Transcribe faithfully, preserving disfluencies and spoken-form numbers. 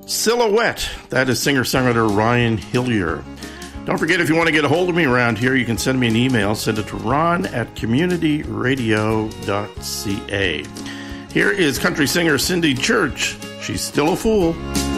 Silhouette. That is singer-songwriter Ryan Hillier. Don't forget, if you want to get a hold of me around here, you can send me an email. Send it to ron at community radio dot c a. Here is country singer Cindy Church. She's Still a Fool.